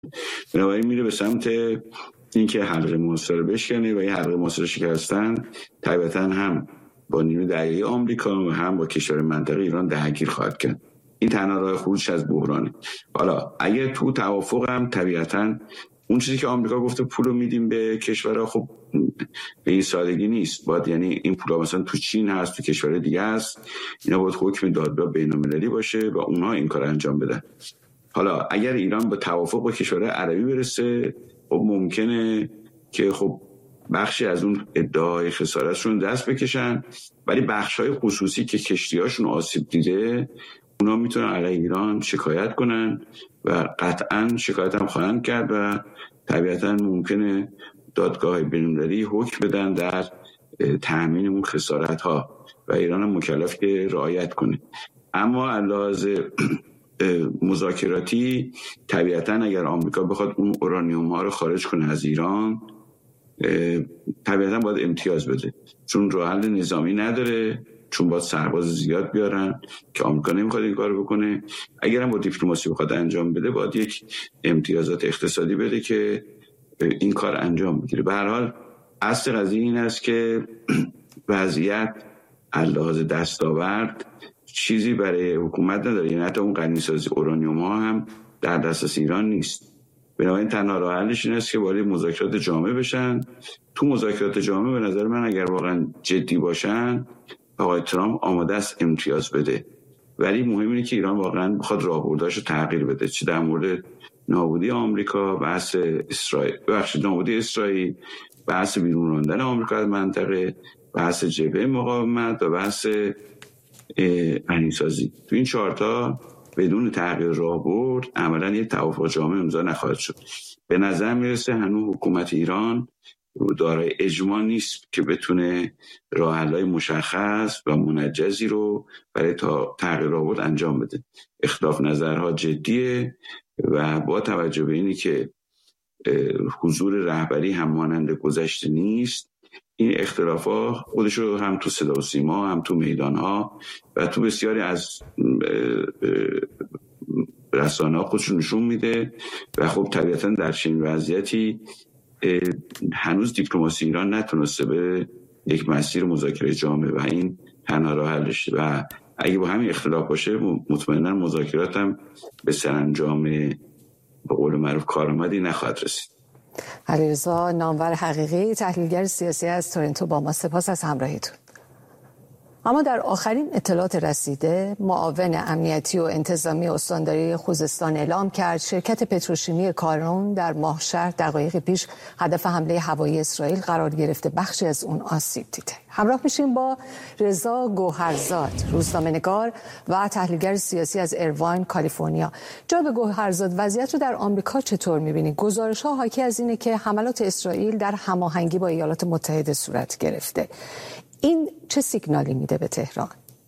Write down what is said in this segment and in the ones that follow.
بنابراین میره به سمت اینکه حلقه محاصره رو بشکنه و این حلقه محاصره شکستن طبیعتاً هم با نیروی دریایی آمریکا و هم با کشور منطقه ایران درگیر خواهد کرد. این تنها راه خروج از بحرانه. حالا اگه تو توافق هم طبیعتاً اون چیزی که آمریکا گفته پولو میدیم به کشورها، خب به این سادگی نیست. باید یعنی این پولا مثلا تو چین هست، تو کشور دیگه هست، اینا باید حکم دادگاه بین‌المللی باشه و اونها این کار انجام بدن. حالا اگر ایران با توافق با کشورهای عربی برسه، خب ممکنه که خب بخشی از اون ادعای خسارتشون دست بکشن، ولی بخش‌های خصوصی که کشتی‌هاشون آسیب دیده اونا میتونن علیه ایران شکایت کنن و قطعاً شکایت هم خواهند کرد و طبیعتاً ممکنه دادگاه بین‌المللی حکم بدن در تأمین اون خسارت‌ها و ایران هم مکلف که رعایت کنه. اما علاوه مذاکراتی طبیعتاً اگر آمریکا بخواد اون اورانیوم ها رو خارج کنه از ایران، طبیعتاً باید امتیاز بده، چون راه حل نظامی نداره، چون باید سرباز زیاد بیارن که آمریکا نمیخواد این کارو بکنه. اگر هم با دیپلماسی بخواد انجام بده، باید یک امتیازات اقتصادی بده که این کار انجام بگیره. به هر حال اصل قضیه این است که وضعیت لحاظ دستاورد چیزی برای حکومت نداره، یعنی حتی اون غنیسازی اورانیوم ها هم در دسترس ایران نیست. بنابراین تنها راه حلش این است که وارد مذاکرات جامع بشن. تو مذاکرات جامع به نظر من اگر واقعا جدی باشن، آقای ترامپ آماده است امتیاز بده، ولی مهم اینه که ایران واقعا بخواد راهبرداشو تغییر بده، چه در مورد نابودی آمریکا، بحث اسرائیل، نابودی اسرائیل، بحث بیرون راندن آمریکا از منطقه، بحث جبهه مقاومت و بحث غنیسازی. تو این چهارتا بدون تغییر راهبرد عملاً یک توافق جامع امضا نخواهد شد. به نظر میرسه هنوز حکومت ایران دارای اجماع نیست که بتونه راه حل‌های مشخص و منجزی رو برای تغییر راهبرد انجام بده. اختلاف نظرها جدیه و با توجه به اینی که حضور رهبری هم مانند گذشته نیست، این اختلافات خودش رو هم تو صدا و سیما، هم تو میدانها و تو بسیاری از رسانه‌ها خودشون نشون میده و خب طبیعتاً در چنین وضعیتی هنوز دیپلماسی ایران نتونسته به یک مسیر مذاکره جامع و این تنها راه حلش و اگه با همین اختلاف باشه مطمئنا مذاکرات هم به سرانجام به قول معروف کارآمدی نخواهد رسید. علیرضا نامور حقیقی، تحلیلگر سیاسی از تورنتو، با ما. سپاس از همراهیتون. اما در آخرین اطلاعات رسیده، معاون امنیتی و انتظامی استانداری خوزستان اعلام کرد شرکت پتروشیمی کارون در ماهشهر دقایق پیش هدف حمله هوایی اسرائیل قرار گرفته، بخشی از اون آسیب دیده. همراه میشیم با رضا گوهرزاد، روزنامه‌نگار و تحلیلگر سیاسی از ایرواین، کالیفرنیا. جناب گوهرزاد، وضعیت رو در آمریکا چطور می‌بینید؟ گزارش‌ها حاکی از اینه که حملات اسرائیل در هماهنگی با ایالات متحده صورت گرفته. این چه سیگنالی میده به تهران؟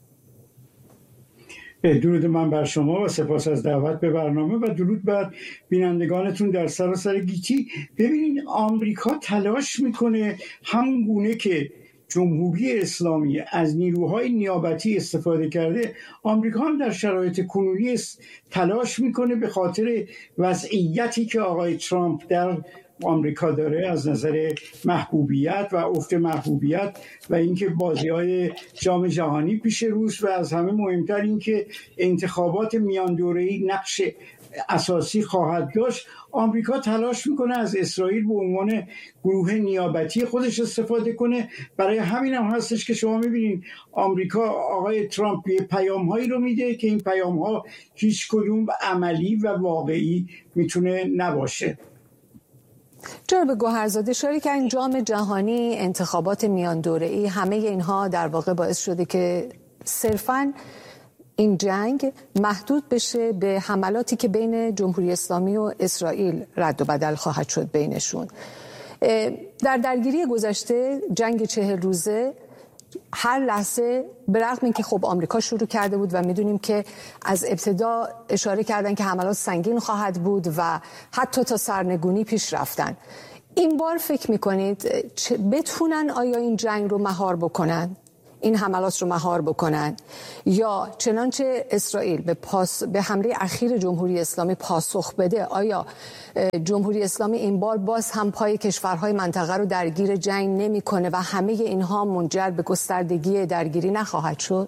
درود من بر شما و سپاس از دعوت به برنامه و درود بر بینندگانتون در سراسر گیتی. ببینید، آمریکا تلاش میکنه همون گونه که جمهوری اسلامی از نیروهای نیابتی استفاده کرده، آمریکا هم در شرایط کنونی تلاش میکنه به خاطر وضعیتی که آقای ترامپ در آمریکا داره از نظر محبوبیت و افت محبوبیت و اینکه بازی‌های جام جهانی پیش روست و از همه مهمتر اینکه انتخابات میان دوره‌ای نقش اساسی خواهد داشت، آمریکا تلاش میکنه از اسرائیل به عنوان گروه نیابتی خودش استفاده کنه. برای همین هم هستش که شما میبینید آمریکا، آقای ترامپ پیام‌هایی رو میده که این پیام‌ها هیچ کدوم عملی و واقعی میتونه نباشه. جناب گوهرزاد، اشاره کردین جام جهانی، انتخابات میان دوره‌ای، همه اینها در واقع باعث شده که صرفاً این جنگ محدود بشه به حملاتی که بین جمهوری اسلامی و اسرائیل رد و بدل خواهد شد بینشون. در درگیری گذشته، جنگ 40 روزه، هر لحظه به رغم اینکه خب آمریکا شروع کرده بود و میدونیم که از ابتدا اشاره کردن که حملات سنگین خواهد بود و حتی تا سرنگونی پیش رفتن، این بار فکر میکنید بتونن آیا این جنگ رو مهار بکنن؟ این حملات رو مهار بکنن یا چنانچه اسرائیل به حمله اخیر جمهوری اسلامی پاسخ بده، آیا جمهوری اسلامی این بار باز هم پای کشورهای منطقه رو درگیر جنگ نمی‌کنه و همه اینها منجر به گستردگی درگیری نخواهد شد؟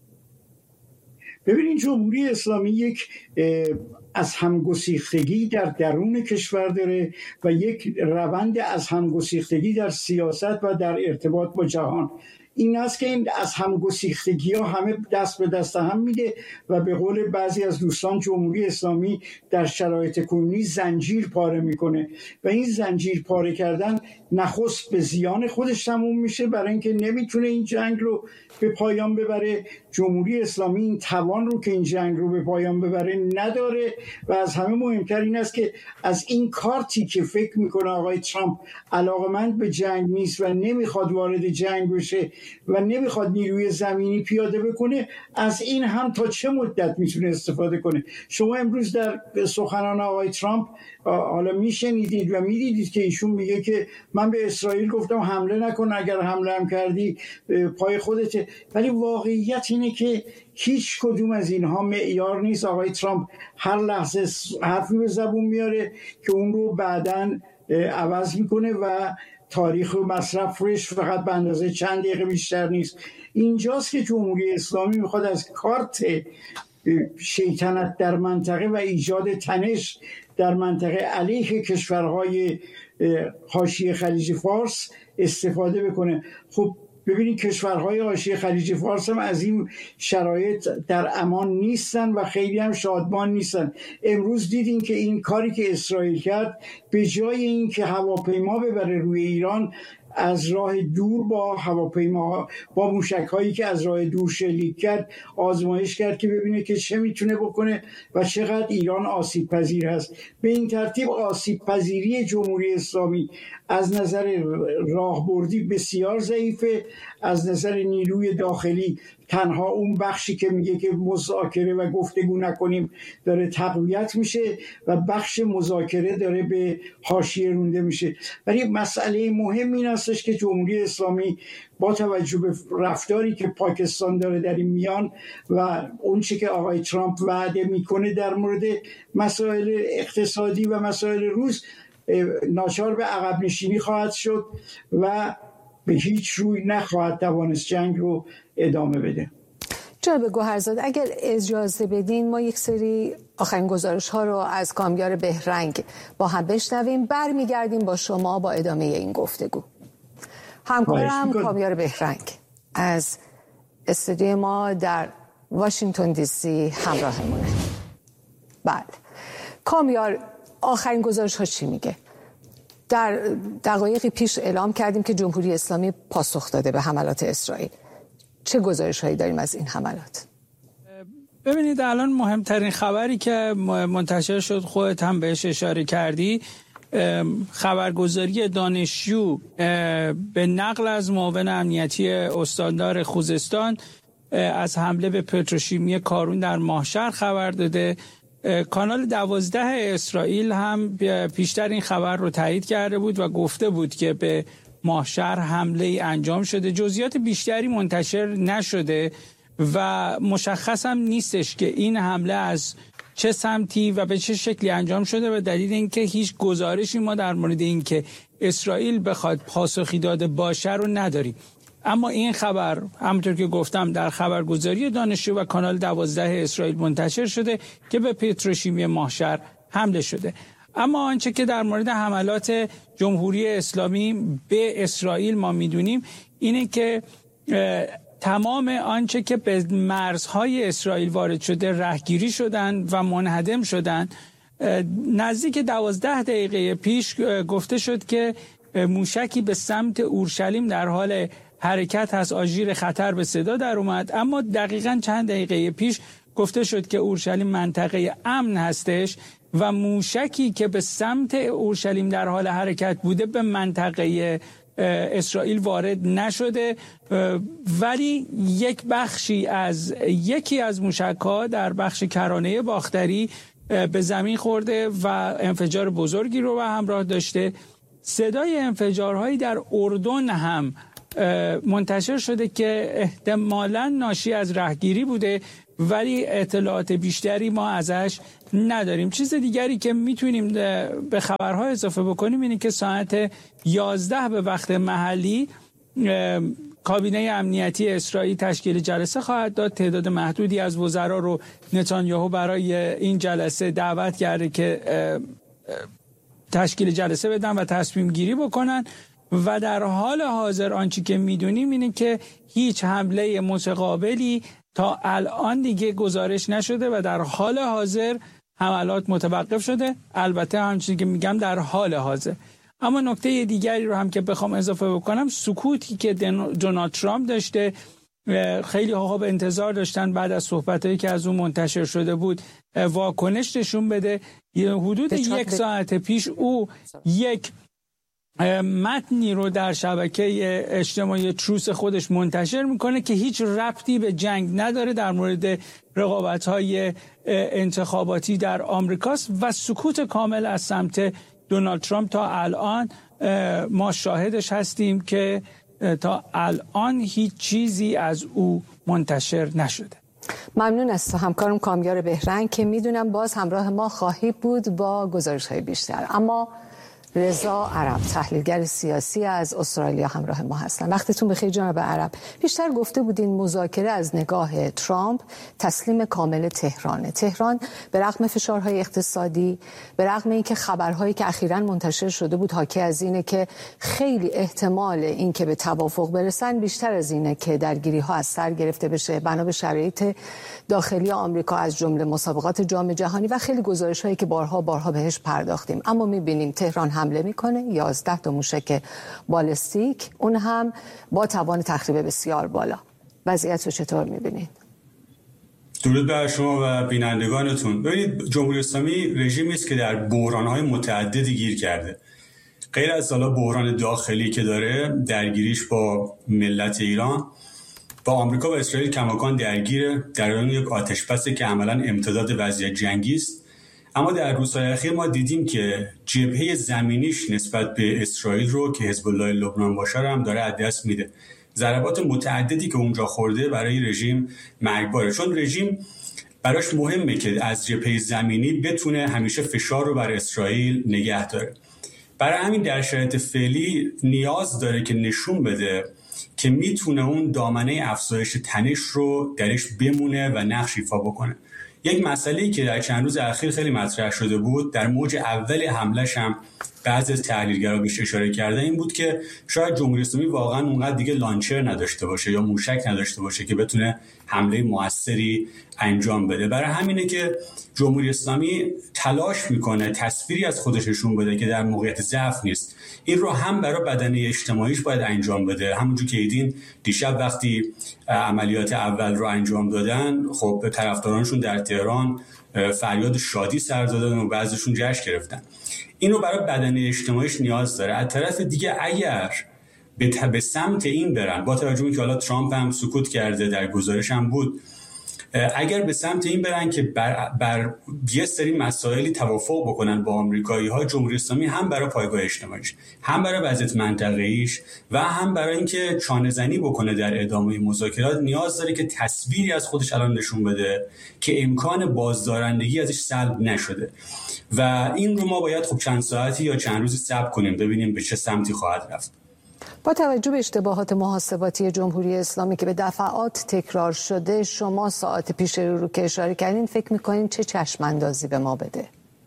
ببینید، جمهوری اسلامی یک از همگسیختگی در درون کشور داره و یک روند از همگسیختگی در سیاست و در ارتباط با جهان. این است که این از همگسیختگی ها همه دست به دست هم میده و به قول بعضی از دوستان جمهوری اسلامی در شرایط کنونی زنجیر پاره میکنه و این زنجیر پاره کردن نخست به زیان خودش تموم میشه، برای اینکه نمیتونه این جنگ رو به پایان ببره. جمهوری اسلامی این توان رو که این جنگ رو به پایان ببره نداره و از همه مهمتر این است که از این کارتی که فکر میکنه آقای ترامپ علاقمند به جنگ نیست و نمیخواد وارد جنگ بشه و نمیخواد نیروی زمینی پیاده بکنه، از این هم تا چه مدت میتونه استفاده کنه. شما امروز در سخنان آقای ترامپ حالا میشنیدید و میدیدید که ایشون میگه که من به اسرائیل گفتم حمله نکن، اگر حمله هم کردی پای خودته، ولی واقعیت اینه که هیچ کدوم از اینها معیار نیست. آقای ترامپ هر لحظه حرفی به زبون میاره که اون رو بعداً عوض میکنه و تاریخ و مصرفش فقط به اندازه چند دقیقه بیشتر نیست. اینجاست که جمهوری اسلامی میخواد از کارت شیطنت در منطقه و ایجاد تنش در منطقه علیه کشورهای حاشیه خلیج فارس استفاده بکنه. خب ببینید، کشورهای حاشیه خلیج فارس هم از این شرایط در امان نیستن و خیلی هم شادمان نیستن. امروز دیدین که این کاری که اسرائیل کرد، به جای این که هواپیما ببره روی ایران، از راه دور با هواپیما با موشک‌هایی که از راه دور شلیک کرد آزمایش کرد که ببینه که چه میتونه بکنه و چقدر ایران آسیب پذیر هست. به این ترتیب آسیب پذیری جمهوری اسلامی از نظر راهبردی بسیار ضعیفه. از نظر نیروی داخلی تنها اون بخشی که میگه که مذاکره و گفتگو نکنیم داره تقویت میشه و بخش مذاکره داره به حاشیه رونده میشه. ولی مسئله مهم این هستش که جمهوری اسلامی با توجه به رفتاری که پاکستان داره در این میان و اون چی که آقای ترامپ وعده میکنه در مورد مسائل اقتصادی و مسائل روز، ناچار به عقب نشینی خواهد شد و به هیچ روی نخواهد توانست جنگ رو ادامه بده. جناب گوهرزاده، اگر اجازه بدین ما یک سری آخرین گزارش ها رو از کامیار بهرنگ با هم بشنویم، برمیگردیم با شما با ادامه این گفتگو. همکارم کامیار بهرنگ از استودیو ما در واشنگتن دی سی همراهمونه. بله کامیار، آخرین گزارش ها چی میگه؟ در دقایقی پیش اعلام کردیم که جمهوری اسلامی پاسخ داده به حملات اسرائیل. چه گزارش هایی داریم از این حملات؟ ببینید، الان مهمترین خبری که منتشر شد، خودت هم بهش اشاره کردی، خبرگزاری دانشجو به نقل از معاون امنیتی استاندار خوزستان از حمله به پتروشیمی کارون در ماهشهر خبر داده. کانال 12 اسرائیل هم پیشتر این خبر رو تایید کرده بود و گفته بود که به ماهشهر حمله ای انجام شده. جزئیات بیشتری منتشر نشده و مشخص هم نیستش که این حمله از چه سمتی و به چه شکلی انجام شده و دلیل اینکه هیچ گزارشی ما در مورد اینکه اسرائیل بخواد پاسخی داده باشه رو نداریم. اما این خبر همونطور که گفتم در خبرگزاری دانشجو و کانال 12 اسرائیل منتشر شده که به پتروشیمی ماهشهر حمله شده. اما آنچه که در مورد حملات جمهوری اسلامی به اسرائیل ما میدونیم اینه که تمام آنچه که به مرزهای اسرائیل وارد شده رهگیری شدن و منهدم شدن. نزدیک 12 دقیقه پیش گفته شد که موشکی به سمت اورشلیم در حال حرکت از آژیر خطر به صدا در اومد، اما دقیقاً چند دقیقه پیش گفته شد که اورشلیم منطقه امن هستش و موشکی که به سمت اورشلیم در حال حرکت بوده به منطقه اسرائیل وارد نشده، ولی یکی از موشک‌ها در بخش کرانه باختری به زمین خورده و انفجار بزرگی رو به همراه داشته. صدای انفجارهایی در اردن هم منتشر شده که احتمالاً ناشی از رهگیری بوده، ولی اطلاعات بیشتری ما ازش نداریم. چیز دیگری که میتونیم به خبرها اضافه بکنیم اینه که ساعت 11 به وقت محلی کابینه امنیتی اسرائیل تشکیل جلسه خواهد داد. تعداد محدودی از وزرا رو نتانیاهو برای این جلسه دعوت کرده که تشکیل جلسه بدن و تصمیم گیری بکنن و در حال حاضر آنچه که میدونیم اینه که هیچ حمله متقابلی تا الان دیگه گزارش نشده و در حال حاضر حملات متوقف شده. البته همچنین که میگم در حال حاضر. اما نکته دیگری رو هم که بخوام اضافه بکنم، سکوتی که دونالد ترامپ داشته، خیلی ها به انتظار داشتن بعد از صحبتایی که از اون منتشر شده بود واکنش نشون بده. حدود یک ساعت پیش او یک متنی رو در شبکه اجتماعی تروس خودش منتشر میکنه که هیچ ربطی به جنگ نداره، در مورد رقابت‌های انتخاباتی در آمریکاست و سکوت کامل از سمت دونالد ترامپ تا الان ما شاهدش هستیم که تا الان هیچ چیزی از او منتشر نشده. ممنون از همکارم کامیار بهرنگ که میدونم باز همراه ما خواهی بود با گزارش‌های بیشتر. اما رضا عرب تحلیلگر سیاسی از استرالیا همراه ما هستن. وقتتون بخیر جناب عرب. بیشتر گفته بودین مذاکره از نگاه ترامپ تسلیم کامل تهرانه. تهران به رغم فشارهای اقتصادی، به رغم اینکه خبرهایی که اخیراً منتشر شده بود حاکی از اینه که خیلی احتمال این که به توافق برسن بیشتر از اینه که درگیری‌ها از سر گرفته بشه بنا به شرایط داخلی آمریکا از جمله مسابقات جام جهانی و خیلی گزارش‌هایی که بارها بهش پرداختیم. اما می‌بینیم تهران حمله میکنه، 11 تا موشک بالستیک، اون هم با توان تخریب بسیار بالا. وضعیت رو چطور میبینید؟ درود بر شما و بینندگانتون. ببینید، جمهوری اسلامی رژیمی است که در بحران‌های متعددی گیر کرده. غیر از حالا بحران داخلی که داره، درگیریش با ملت ایران، با آمریکا و اسرائیل کماکان درگیره، در اون یک آتش‌بسی که عملاً امتداد وضعیت جنگی است. اما در روزهای اخیر ما دیدیم که جبهه زمینیش نسبت به اسرائیل رو که حزب الله لبنان باشه هم داره از دست میده. ضربات متعددی که اونجا خورده برای رژیم مرگباره، چون رژیم براش مهمه که از جبهه زمینی بتونه همیشه فشار رو بر اسرائیل نگه داره. برای همین در شرایط فعلی نیاز داره که نشون بده که میتونه اون دامنه افزایش تنش رو درش بمونه و نقش ایفا بکنه. یک مسئله‌ای که در چند روز اخیر خیلی مطرح شده بود، در موج اول حمله‌ش هم بعضی از تحلیلگرا بهش اشاره کردن، این بود که شاید جمهوری اسلامی واقعا اونقدر دیگه لانچر نداشته باشه یا موشک نداشته باشه که بتونه حمله موثری انجام بده. برای همینه که جمهوری اسلامی تلاش میکنه تصویری از خودش نشون بده که در موقعیت ضعف نیست. این رو هم برای بدنه اجتماعیش باید انجام بده. همونجور که دیدین دیشب وقتی عملیات اول رو انجام دادن، خب به طرفدارانشون در تهران فریاد شادی سر دادن و بعضیشون جشن گرفتن. اینو برای بدنه اجتماعیش نیاز داره. از طرف دیگه اگر به سمت این برن، با توجه به اینکه حالا ترامپ هم سکوت کرده، در گزارش هم بود، اگر به سمت این برن که بر یه سری مسائلی توافق بکنن با آمریکایی‌ها، جمهوری اسلامی هم برای پایگاه اجتماعیش، هم برای وضعیت منطقه‌ایش و هم برای اینکه چانه‌زنی بکنه در ادامه مذاکرات، نیاز داره که تصویری از خودش الان نشون بده که امکان بازدارندگی ازش سلب نشده. و این رو ما باید خب چند ساعتی یا چند روزی صبر کنیم ببینیم به چه سمتی خواهد رفت. با توجه به اشتباهات محاسباتی جمهوری اسلامی که به دفعات تکرار شده، شما ساعت پیش رو که اشاره کردین فکر میکنین چه چشم اندازی به ما بده؟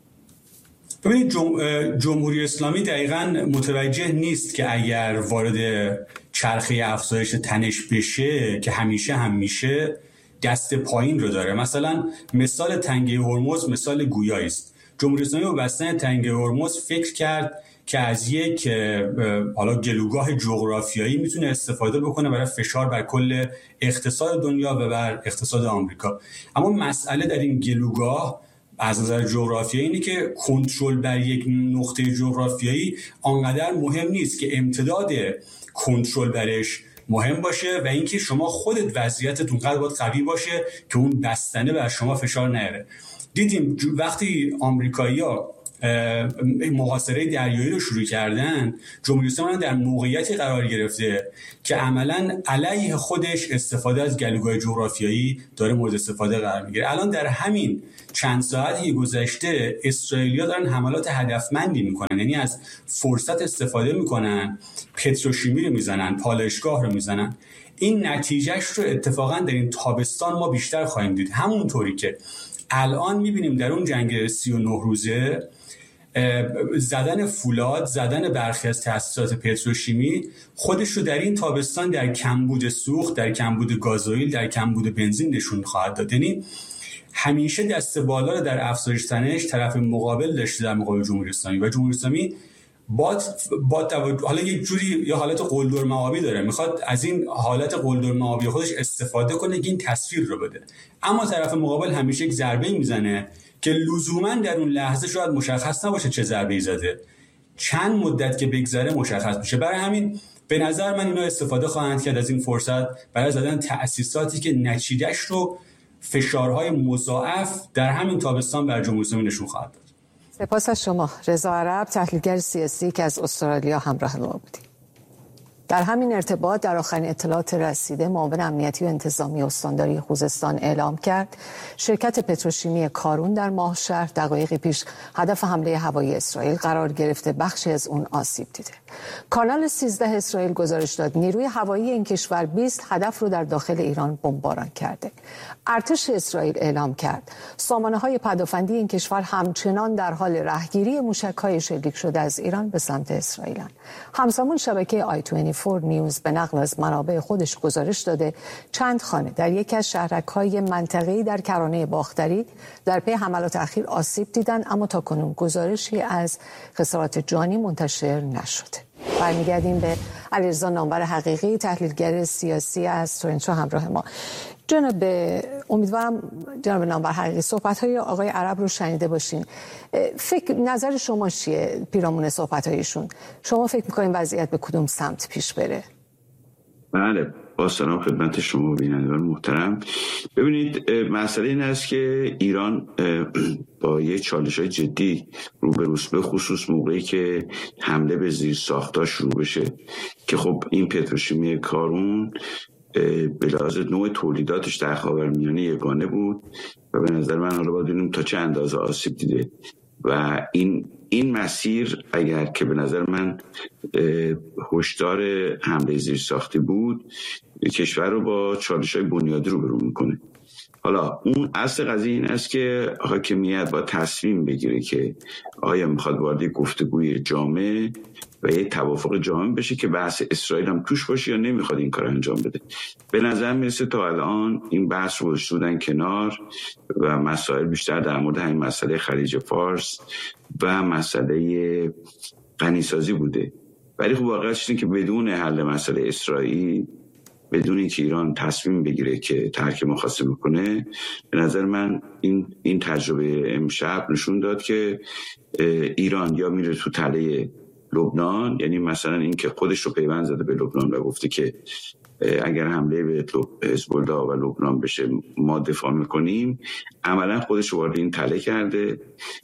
ببینید، جمهوری اسلامی دقیقاً متوجه نیست که اگر وارد چرخه افزایش تنش بشه که همیشه هم میشه، دست پایین رو داره. مثلا مثال تنگه هرمز مثال گویایی است. جمهوری اسلامی با بستن تنگه هرمز فکر کرد که از یک حالا گلوگاه جغرافیایی میتونه استفاده بکنه برای فشار بر کل اقتصاد دنیا و بر اقتصاد آمریکا. اما مسئله در این گلوگاه از نظر جغرافیایی اینه که کنترل بر یک نقطه جغرافیایی آنقدر مهم نیست که امتداد کنترل برش مهم باشه و اینکه شما خودت وضعیتتون قدر باید قوی باشه که اون بستنه بر شما فشار نیاره. دیدیم وقتی آمریکایی‌ها محاصره دریایی رو شروع کردن، جمهوری اسلامی در موقعیتی قرار گرفته که عملاً علیه خودش استفاده از گلوگاه جغرافیایی داره مورد استفاده قرار میگیره. الان در همین چند ساعتی گذشته اسرائیلی‌ها دارن حملات هدفمندی میکنن، یعنی از فرصت استفاده میکنن، پتروشیمی رو میزنن، پالایشگاه رو میزنن. این نتیجهش رو اتفاقا در این تابستان ما بیشتر خواهیم دید. همونطوری که الان میبینیم در اون جنگ 39 روزه زدن فولاد، زدن برخی از تأسیسات پتروشیمی خودش رو در این تابستان در کمبود سوخت، در کمبود گازوئیل، در کمبود بنزین نشون خواهد داد. یعنی همیشه دست بالا رو در افزایش تنش طرف مقابل داشته در مقابل جمهوری اسلامی و جمهوری اسلامی حالا یک جوری یا حالت قلدر معابی داره، میخواد از این حالت قلدر معابی خودش استفاده کنه که این تصویر رو بده، اما طرف مقابل همیشه یک ضربه میزنه که لزوما در اون لحظه شاید مشخص نباشه چه ضربه‌ای زده، چند مدت که بگذره مشخص میشه. برای همین به نظر من اینا استفاده خواهند کرد از این فرصت برای زدن تأسیساتی که نتیجهش رو فشارهای مضاعف در همین تابستان بر جمهوری اسلامی نشون خواهد داد. سپاس از شما رضا عرب، تحلیلگر سیاسی که از استرالیا همراه ما بودید. در همین ارتباط در آخرین اطلاعات رسیده معاون امنیتی و انتظامی استانداری خوزستان اعلام کرد شرکت پتروشیمی کارون در ماهشهر دقایقی پیش هدف حمله هوایی اسرائیل قرار گرفته، بخشی از اون آسیب دیده. کانال 13 اسرائیل گزارش داد نیروی هوایی این کشور 20 هدف رو در داخل ایران بمباران کرده. ارتش اسرائیل اعلام کرد سامانه‌های پدافندی این کشور همچنان در حال رهگیری موشک‌های شلیک شده از ایران به سمت اسرائیلن. همزمان شبکه i24 نیوز به نقل از منابع خودش گزارش داده چند خانه در یکی از شهرک‌های منطقه‌ای در کرانه باختری در پی حملات اخیر آسیب دیدن، اما تاکنون گزارشی از خسارات جانی منتشر نشده. برمیگردیم به علیرضا نامور حقیقی، تحلیلگر سیاسی از تورنتو همراه ما. امیدوارم جناب نامور حقیقی صحبت‌های آقای عرب رو شنیده باشین. نظر شما چیه پیرامون صحبت‌هایشون؟ شما فکر می‌کنین وضعیت به کدوم سمت پیش بره؟ بله، با سلام خدمت شما بینندگان محترم. ببینید، مسئله این است که ایران با یه چالش‌های جدی روبروست، به خصوص موقعی که حمله به زیر ساخت‌ها شروع بشه که خب این پتروشیمی کارون به لحاظ نوع تولیداتش در خاورمیانه یگانه بود و به نظر من حالا باید ببینیم تا چه اندازه آسیب دیده و این مسیر اگر که به نظر من هشدار حمله زیرساختی بود، کشور رو با چالش‌های بنیادی روبرو میکنه. حالا اون اصل قضیه این است که حاکمیت با تصمیم بگیره که آیا میخواد وارد گفتگوی جامع و یه توافق جامع بشه که بحث اسرائیل هم توش باشه یا نمیخواد این کار انجام بده. به نظر میرسه تا الان این بحث رو گذاشتن کنار و مسائل بیشتر در مورد همین مسئله خلیج فارس و مسئله غنیسازی بوده. ولی خب واقعیتش اینه که بدون حل مسئله اسرائیل، بدون اینکه ایران تصمیم بگیره که ترک محاصره کنه، به نظر من این تجربه امشب نشون داد که ایران یا میره تو تله لبنان، یعنی مثلا این که خودش رو پیوند زده به لبنان و گفته که اگر حمله به حزب الله و لبنان بشه ما دفاع میکنیم، عملا خودش رو وارد این تله کرده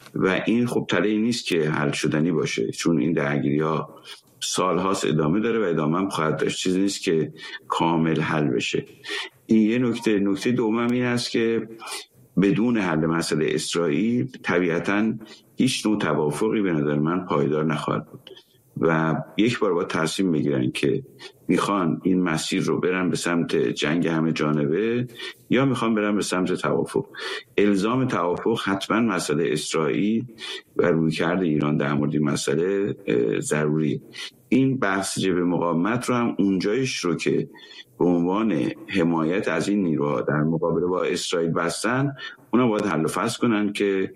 و این خب تله نیست که حل شدنی باشه، چون این درگیری ها سالهاست ادامه داره و ادامه هم خواهد داشت، چیزی نیست که کامل حل بشه. این یه نکته دوم این است که بدون حل مسئله اسرائیل طبیعتاً هیچ نوع توافقی به نظر من پایدار نخواهد بود و یک بار باید تصمیم بگیرن که میخوان این مسیر رو برن به سمت جنگ همه جانبه یا میخوان برن به سمت توافق. الزام توافق حتما مسئله اسرائیل و رویکرد ایران در مورد این مسئله ضروری. این بحث جبهه مقاومت رو هم اونجایش رو که به عنوان حمایت از این نیروها در مقابله با اسرائیل بستن، اونا باید حل و فصل کنن که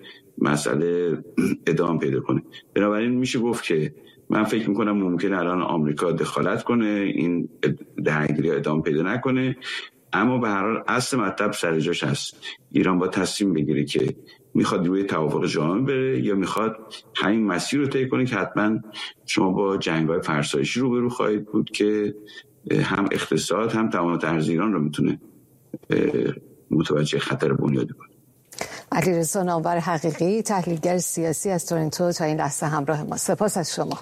مسئله ادامه پیدا کنه. بنابراین میشه گفت که من فکر میکنم ممکنه الان آمریکا دخالت کنه، این درگیری ادامه پیدا نکنه، اما به هر حال اصل مطلب سر جاش هست. ایران با تصمیم بگیره که میخواد روی توافق جامع بره یا میخواد همین مسیر رو طی کنه که حتما شما با جنگ‌های فرسایشی روبرو خواهید بود که هم اقتصاد هم توانات ارز ایران رو میتونه متوجه خطر بنیادی کنه. علیرضا نامور حقیقی، تحلیلگر سیاسی از تورنتو، تا این لحظه همراه ما. سپاس از شما.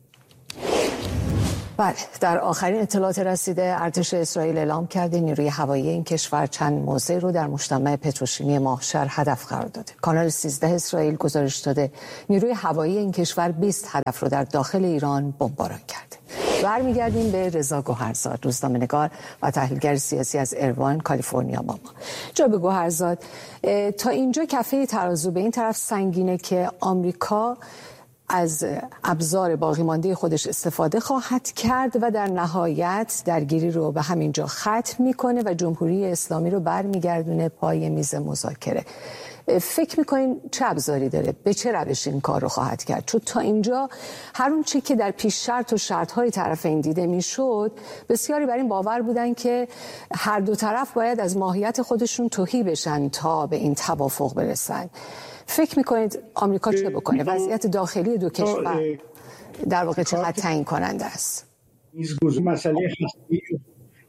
بله، در آخرین اطلاعات رسیده ارتش اسرائیل اعلام کرده نیروی هوایی این کشور چند موضع رو در مجتمع پتروشیمی ماهشهر هدف قرار داده. کانال 13 اسرائیل گزارش داده نیروی هوایی این کشور 20 هدف رو در داخل ایران بمباران کرده. برمیگردیم به رضا گوهرزاد، روزنامه‌نگار و تحلیلگر سیاسی از ایروان، کالیفرنیا با ما. جناب گوهرزاد، تا اینجا کفه ترازو به این طرف سنگینه که آمریکا از ابزار باقی مانده خودش استفاده خواهد کرد و در نهایت درگیری رو به همینجا ختم میکنه و جمهوری اسلامی رو برمیگردونه پای میز مذاکره. فکر میکنین چه ابزاری داره؟ به چه روش این کار رو خواهد کرد؟ چون تا اینجا هر اون چی که در پیش شرط و شرطهای طرفین دیده میشد، بسیاری بر این باور بودن که هر دو طرف باید از ماهیت خودشون تهی بشن تا به این توافق برسن. فکر میکنید آمریکا چه بکنه؟ وضعیت داخلی دو کشور در واقع چقدر تعیین کننده است؟ مسئله هسته‌ای رو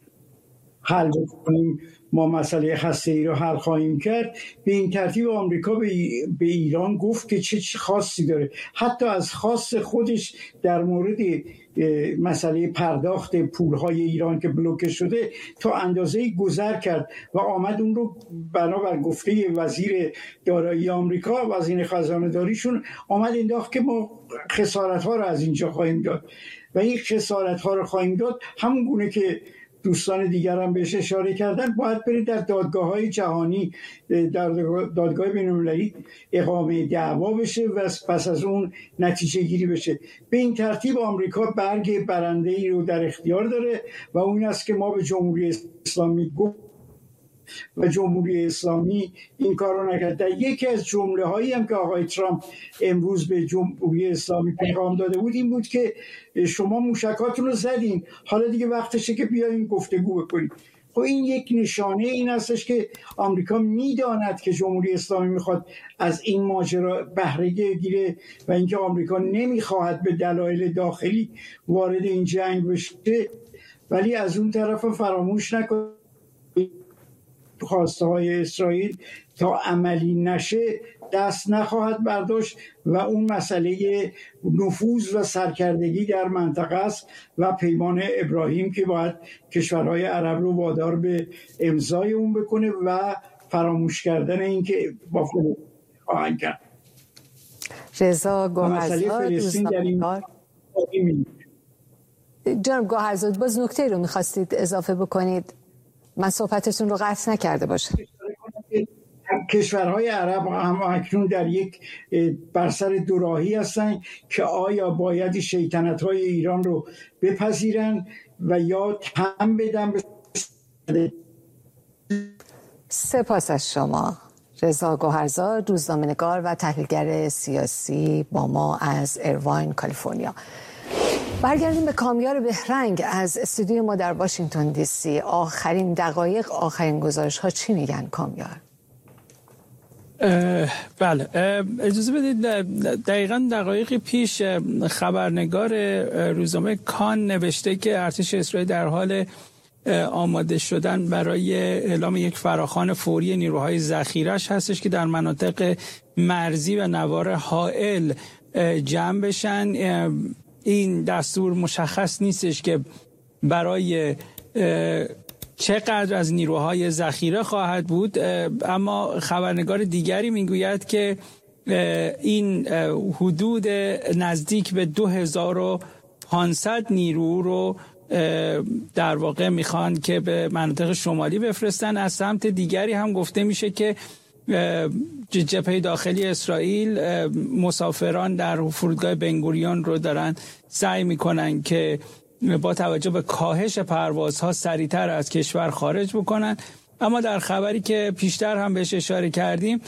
حل بکنیم، ما مسئله هسته‌ای رو حل خواهیم کرد. به این ترتیب آمریکا به ایران گفت که چه خاصی داره. حتی از خاص خودش در مورد مسئله پرداخت پولهای ایران که بلوکه شده تا اندازه‌ای گذر کرد و آمد اون رو بنابر گفته وزیر دارایی آمریکا، وزیر خزانه داریشون، آمد انداخت که ما خسارت‌ها رو از اینجا خواهیم داد و این خسارت‌ها رو خواهیم داد همون گونه که دوستان دیگر هم بهش اشاره کردن باید برید در دادگاه‌های جهانی، در دادگاه بین‌المللی اقامه دعوا بشه و پس از اون نتیجه گیری بشه. به این ترتیب آمریکا برگ برنده‌ای رو در اختیار داره و اون است که ما به جمهوری اسلامی گفت و جمهوری اسلامی این کار رو نکرد. یکی از جمله هایی هم که آقای ترامپ امروز به جمهوری اسلامی پیغام داده بود این بود که شما موشکاتون رو زدین، حالا دیگه وقتشه که بیاین گفتگو بکنیم. خب این یک نشانه این هستش که آمریکا میداند که جمهوری اسلامی میخواد از این ماجرا بهره گیره و اینکه آمریکا نمیخواهد به دلایل داخلی وارد این جنگ بشه، ولی از اون طرف فراموش نکنه خواسته های اسرائیل تا عملی نشه دست نخواهد برداشت و اون مسئله نفوذ و سرکردگی در منطقه است و پیمان ابراهیم که باید کشورهای عرب رو وادار به امضای اون بکنه و فراموش کردن این که با فلسطین خواهند کرد. رضا گوهرزاد، جناب گوهرزاد، باز نکته رو میخواستید اضافه بکنید؟ من صحبتتون رو قطع نکرده باشم. کشورهای عرب هم اکنون در یک بر سر دوراهی هستن که آیا باید شیطنت‌های ایران رو بپذیرن و یا تن بدن. سپاس از شما رضا گوهرزاد، روزنامه‌نگار و تحلیلگر سیاسی با ما از ایروان، کالیفرنیا. برگردیم به کامیار بهرنگ از استودیو ما در واشنگتن دی سی. آخرین دقایق، آخرین گزارش ها چی میگن کامیار؟ بله، اجازه بدید دقیقاً دقایقی پیش خبرنگار روزنامه کان نوشته که ارتش اسرائیل در حال آماده شدن برای اعلام یک فراخوان فوری نیروهای ذخیره‌اش هستش که در مناطق مرزی و نوار حائل جمع بشن. این دستور مشخص نیستش که برای چقدر از نیروهای ذخیره خواهد بود، اما خبرنگار دیگری میگوید که این حدود نزدیک به 2500 نیرو رو در واقع میخوان که به مناطق شمالی بفرستن. از سمت دیگری هم گفته میشه که جبهه داخلی اسرائیل مسافران در فرودگاه بنگوریون رو دارن سعی میکنن که با توجه به کاهش پروازها سریعتر از کشور خارج بکنن. اما در خبری که پیشتر هم بهش اشاره کردیم،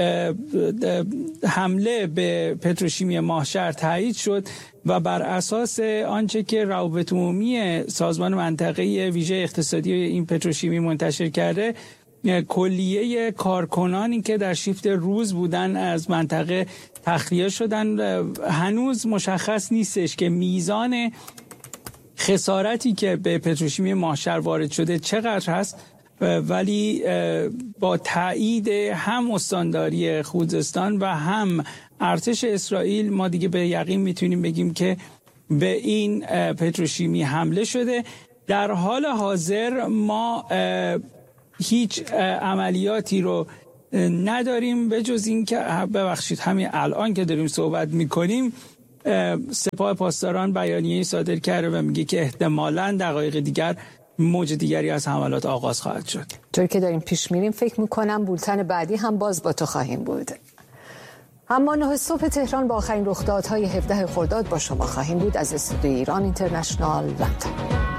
حمله به پتروشیمی ماهشهر تایید شد و بر اساس آنچه که روابط عمومی سازمان منطقه‌ای ویژه اقتصادی این پتروشیمی منتشر کرده، کلیه کارکنانی که در شیفت روز بودن از منطقه تخلیه شدن. هنوز مشخص نیستش که میزان خسارتی که به پتروشیمی ماهشهر وارد شده چقدر هست، ولی با تایید هم استانداری خوزستان و هم ارتش اسرائیل ما دیگه به یقین میتونیم بگیم که به این پتروشیمی حمله شده. در حال حاضر ما هیچ عملیاتی رو نداریم به جز این که ببخشید همین الان که داریم صحبت میکنیم سپاه پاسداران بیانیه‌ای صادر کرده و میگه که احتمالاً دقایق دیگر موج دیگری از حملات آغاز خواهد شد. طوری که داریم پیش میریم فکر میکنم بولتن بعدی هم باز با تو خواهیم بود. اما 9 صبح تهران با آخرین رخدادهای 17 خرداد با شما خواهیم بود از استودیوی ایران اینترنشنال لندن.